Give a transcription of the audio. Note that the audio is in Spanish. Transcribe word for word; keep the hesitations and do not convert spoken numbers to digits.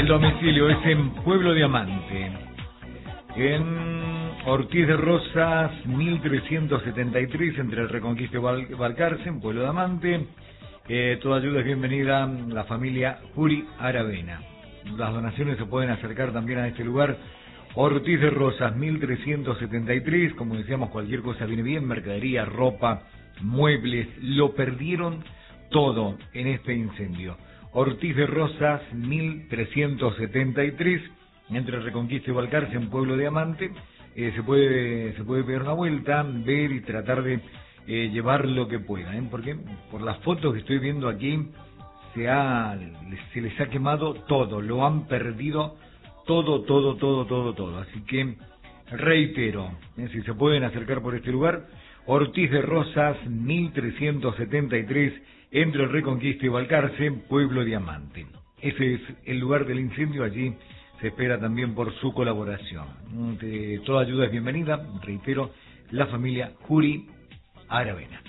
domicilio es en Pueblo Diamante, en Ortiz de Rosas mil trescientos setenta y tres, entre el Reconquista y Val Balcarce, en Pueblo Diamante. Eh, toda ayuda es bienvenida, la familia Juri Aravena. Las donaciones se pueden acercar también a este lugar, Ortiz de Rosas mil trescientos setenta y tres. Como decíamos, cualquier cosa viene bien, mercadería, ropa, muebles, lo perdieron todo en este incendio. Ortiz de Rosas mil trescientos setenta y tres, entre Reconquista y Balcarce, en Pueblo Diamante. Eh, se puede se puede pegar una vuelta, ver y tratar de eh, llevar lo que pueda, ¿eh? Porque por las fotos que estoy viendo aquí se ha se les ha quemado todo, lo han perdido todo, todo, todo, todo, todo. Así que reitero, ¿eh? Si se pueden acercar por este lugar, Ortiz de Rosas mil trescientos setenta y tres, entre Reconquista y Balcarce, Pueblo Diamante. Ese es el lugar del incendio, allí se espera también por su colaboración. De toda ayuda es bienvenida, reitero, la familia Juri Aravena.